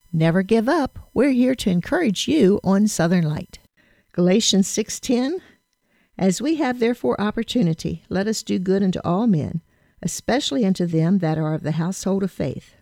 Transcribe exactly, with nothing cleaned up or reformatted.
Never give up. We're here to encourage you on Southern Light. Galatians six ten, As we have therefore opportunity, let us do good unto all men, especially unto them that are of the household of faith.